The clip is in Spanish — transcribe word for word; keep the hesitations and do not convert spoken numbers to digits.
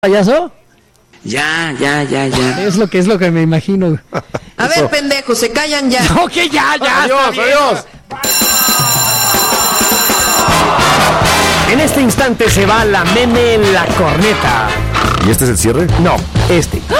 payaso? Ya, ya, ya, ya. Es lo que es lo que me imagino. A ver, pendejo, se callan ya. No, que ya, ya. Adiós, adiós. En este instante se va la meme en la corneta. ¿Y este es el cierre? No, este.